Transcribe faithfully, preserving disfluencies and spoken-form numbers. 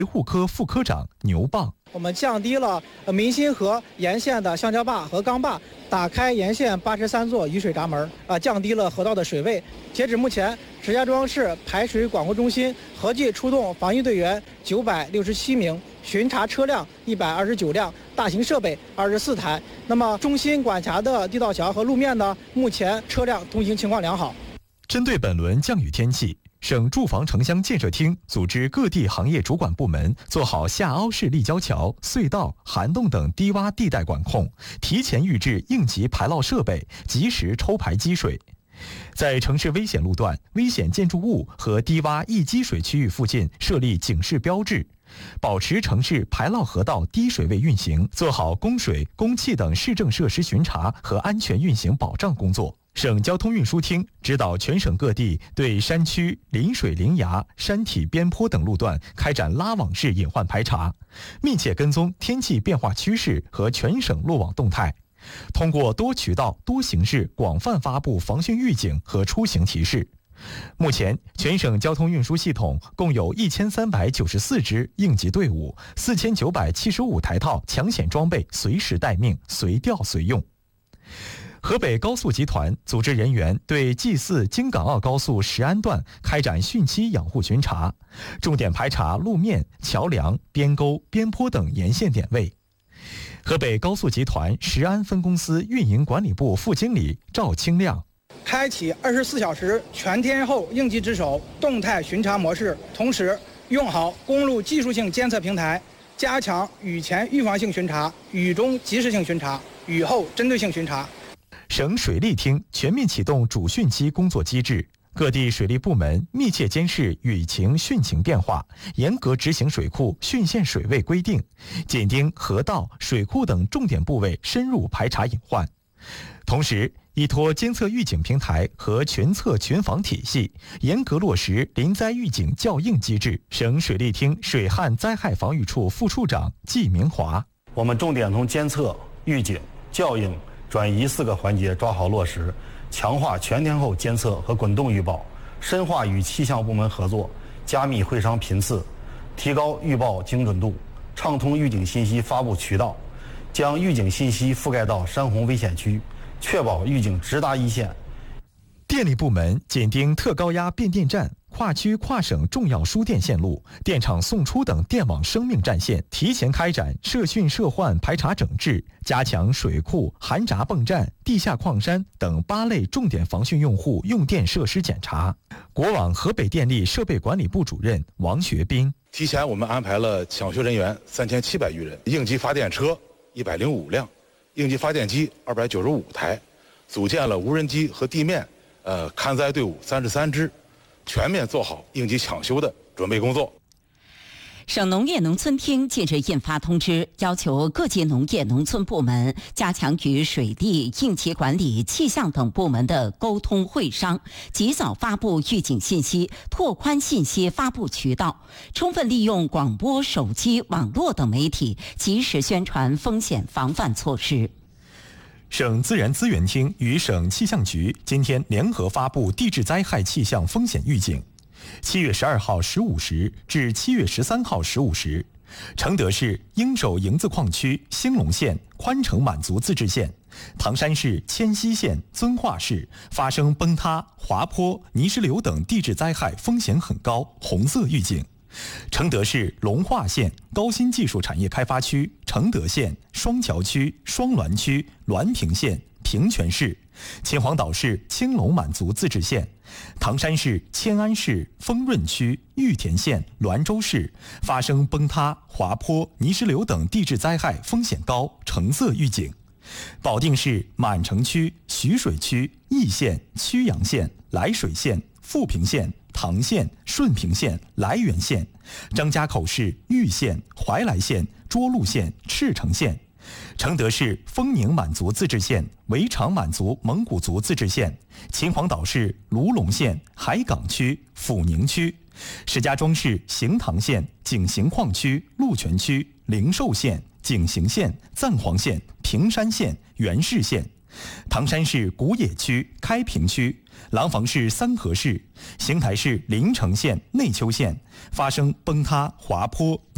维护科副科长牛蚌。 我们降低了民心河沿线的橡胶坝和钢坝，打开沿线八十三座雨水闸门，啊，降低了河道的水位。截止目前，石家庄市排水管控中心合计出动防疫队员九百六十七名，巡查车辆一百二十九辆，大型设备二十四台。那么，中心管辖的地道桥和路面呢，目前车辆通行情况良好。 针对本轮降雨天气，省住房城乡建设厅组织各地行业主管部门做好下凹式立交桥、隧道、涵洞等低洼地带管控，提前预置应急排涝设备，及时抽排积水。在城市危险路段、危险建筑物和低洼易积水区域附近设立警示标志，保持城市排涝河道低水位运行，做好供水、供气等市政设施巡查和安全运行保障工作。省交通运输厅指导全省各地对山区、临水临崖、山体边坡等路段开展拉网式隐患排查，密切跟踪天气变化趋势和全省路网动态，通过多渠道、多形式广泛发布防汛预警和出行提示。目前，全省交通运输系统共有一千三百九十四支应急队伍，四千九百七十五台套抢险装备随时待命，随调随用。河北高速集团组织人员对 G 四京港澳高速石安段开展汛期养护巡查，重点排查路面、桥梁、边沟、边坡等沿线点位。河北高速集团石安分公司运营管理部副经理赵清亮， 开启二十四小时全天候应急值守动态巡查模式，同时用好公路技术性监测平台，加强雨前预防性巡查、雨中及时性巡查、雨后针对性巡查。 省水利厅全面启动主汛期工作机制，各地水利部门密切监视雨情汛情变化，严格执行水库汛限水位规定，紧盯河道、水库等重点部位深入排查隐患。同时，依托监测预警平台和群测群防体系，严格落实临灾预警校应机制。省水利厅水旱灾害防御处副处长季明华， 我们重点从监测、预警、校应、转移四个环节抓好落实，强化全天候监测和滚动预报，深化与气象部门合作，加密会商频次，提高预报精准度，畅通预警信息发布渠道，将预警信息覆盖到山洪危险区，确保预警直达一线。 电力部门紧盯特高压变电站、跨区跨省重要输电线路、电厂送出等电网生命战线，提前开展涉汛涉患排查整治，加强水库、涵闸泵站、地下矿山等八类重点防汛用户用电设施检查。国网河北电力设备管理部主任王学斌， 提前我们安排了抢修人员三千七百余人，应急发电车一百零五辆，应急发电机二百九十五台，组建了无人机和地面呃看灾队伍三十三支，全面做好应急抢修的准备工作。 省农业农村厅近日印发通知，要求各级农业农村部门加强与水利、应急管理、气象等部门的沟通会商，及早发布预警信息，拓宽信息发布渠道，充分利用广播、手机、网络等媒体，及时宣传风险防范措施。 省自然资源厅与省气象局今天联合发布地质灾害气象风险预警。七月十二号十五时至七月十三号十五时，承德市鹰首营子矿区兴隆县宽城满族自治县、唐山市迁西县遵化市发生崩塌、滑坡、泥石流等地质灾害风险很高，红色预警。承德市龙化县高新技术产业开发区、承德县双桥区、双滦区、滦平县、平泉市、秦皇岛市青龙满族自治县、唐山市迁安市丰润区、玉田县滦州市发生崩塌、滑坡、泥石流等地质灾害风险高，橙色预警。保定市满城区、徐水区、义县、曲阳县、涞水县、富平县、唐县、顺平县、涞源县、张家口市玉县、怀来县、涿鹿县、赤城县、承德市丰宁满族自治县、围场满族蒙古族自治县、秦皇岛市卢龙县、海港区、阜宁区、石家庄市行塘县井陉矿区、鹿泉区、灵寿县、井陉县、赞皇县、平山县、元氏县、唐山市古冶区、开平区、廊坊市三河市、邢台市临城县内丘县发生崩塌、滑坡。